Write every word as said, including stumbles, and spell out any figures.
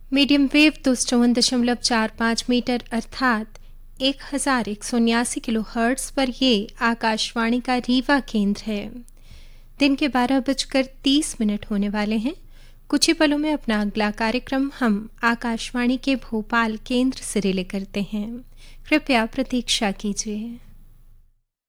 Medium wave दो सौ चौवन दशमलव चार पाँच मीटर अर्थात एक हज़ार एक सौ उन्यासी किलो हर्ट्स पर ये आकाशवाणी का रीवा केंद्र है। दिन के बारह बजकर तीस मिनट होने वाले हैं। कुछ ही पलों में अपना अगला कार्यक्रम हम आकाशवाणी के भोपाल केंद्र से रिले करते हैं। कृपया प्रतीक्षा कीजिए।